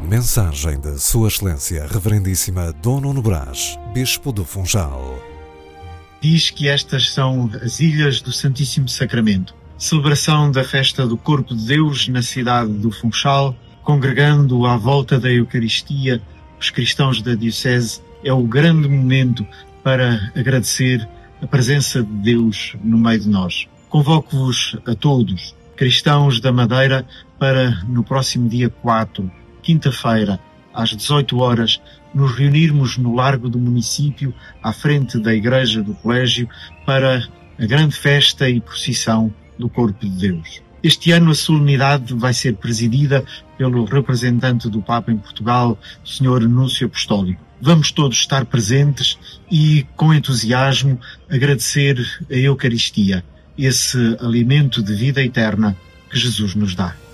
Mensagem de Sua Excelência Reverendíssima Dom Nuno Brás, Bispo do Funchal. Diz que estas são as Ilhas do Santíssimo Sacramento. Celebração da festa do Corpo de Deus na cidade do Funchal, congregando à volta da Eucaristia os cristãos da Diocese, é o grande momento para agradecer a presença de Deus no meio de nós. Convoco-vos a todos, cristãos da Madeira, para no próximo dia 4, quinta-feira, às 18 horas, nos reunirmos no largo do município, à frente da igreja do colégio, para a grande festa e procissão do Corpo de Deus. Este ano a solenidade vai ser presidida pelo representante do Papa em Portugal, o Sr. Núncio Apostólico. Vamos todos estar presentes e, com entusiasmo, agradecer a Eucaristia, esse alimento de vida eterna que Jesus nos dá.